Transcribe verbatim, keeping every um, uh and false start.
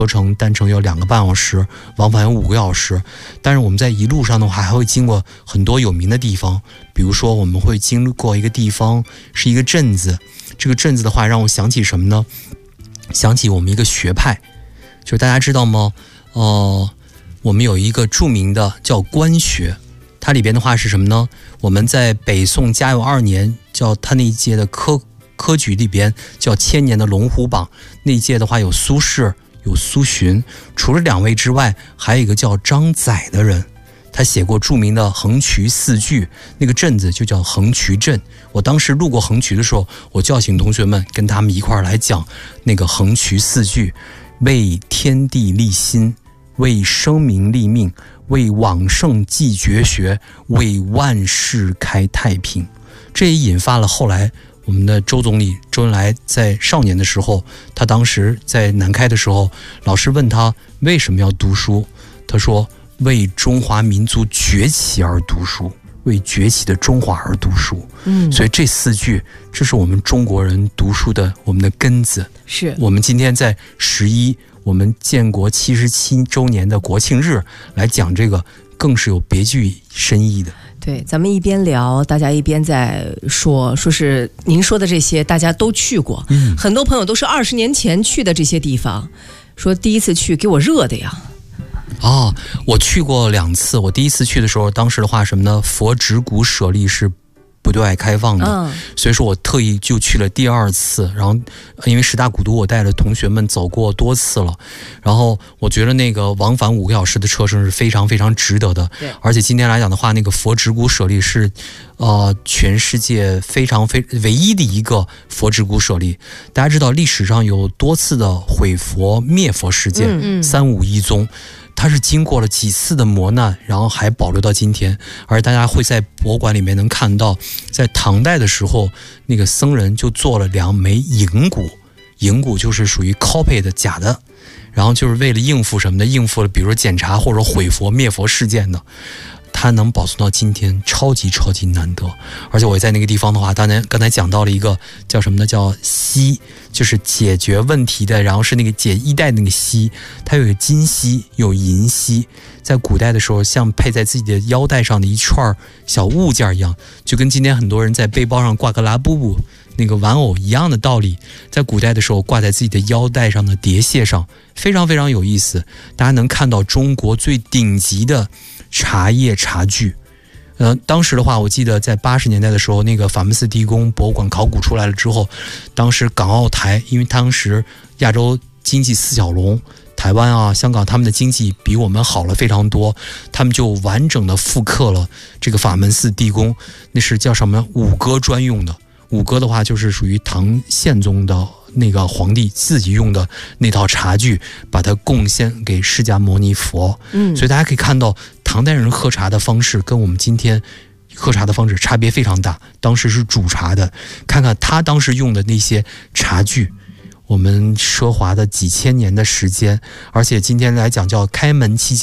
车程单程有两个半小时，往返有五个小时。但是我们在一路上的话，还会经过很多有名的地方，比如说我们会经过一个地方是一个镇子，这个镇子的话让我想起什么呢？想起我们一个学派，就是大家知道吗？呃，我们有一个著名的叫官学，它里边的话是什么呢？我们在北宋嘉佑二年，叫他那一届的科科举里边叫千年的龙虎榜，那一届的话有苏轼。有苏洵，除了两位之外，还有一个叫张载的人，他写过著名的横渠四句，那个镇子就叫横渠镇。我当时路过横渠的时候，我叫醒同学们，跟他们一块儿来讲那个横渠四句：为天地立心，为生民立命，为往圣继绝学，为万世开太平。这也引发了后来我们的周总理周恩来在少年的时候，他当时在南开的时候，老师问他为什么要读书，他说为中华民族崛起而读书，为崛起的中华而读书。嗯，所以这四句，这是我们中国人读书的我们的根子。是我们今天在十一，我们建国七十七周年的国庆日来讲这个，更是有别具深意的。 对，咱们一边聊，大家一边在说，说是您说的这些大家都去过，嗯，很多朋友都是二十年前去的这些地方，说第一次去给我热的呀。 哦，我去过两次。我第一次去的时候，当时的话什么呢？佛指骨舍利是不对外开放的，嗯，所以说我特意就去了第二次。然后因为十大古都我带着同学们走过多次了，然后我觉得那个往返五个小时的车程是非常非常值得的。而且今天来讲的话，那个佛指骨舍利是呃全世界非常非唯一的一个佛指骨舍利。大家知道历史上有多次的毁佛灭佛事件，嗯嗯，三武一宗。它是经过了几次的磨难，然后还保留到今天。而大家会在博物馆里面能看到，在唐代的时候，那个僧人就做了两枚银骨，银骨就是属于 copy 的假的，然后就是为了应付什么的，应付了比如说检查或者毁佛灭佛事件的。它能保存到今天，超级超级难得。而且我在那个地方的话，当然刚才讲到了一个叫什么呢？叫锡，就是解决问题的，然后是那个解衣带那个锡，它有金锡，有银锡。在古代的时候，像配在自己的腰带上的一串小物件一样，就跟今天很多人在背包上挂个拉布布那个玩偶一样的道理。在古代的时候，挂在自己的腰带上的叠蟹上，非常非常有意思。大家能看到中国最顶级的茶叶茶具。呃，当时的话，我记得在八十年代的时候，那个法门寺地宫博物馆考古出来了之后，当时港澳台，因为当时亚洲经济四小龙，台湾啊、香港，他们的经济比我们好了非常多，他们就完整的复刻了这个法门寺地宫，那是叫什么五歌专用的。五歌的话，就是属于唐宪宗的那个皇帝自己用的那套茶具，把它贡献给释迦牟尼佛。嗯，所以大家可以看到，唐代人喝茶的方式跟我们今天喝茶的方式差别非常大。当时是煮茶的，看看他当时用的那些茶具，我们奢华的几千年的时间，而且今天来讲叫开门期间。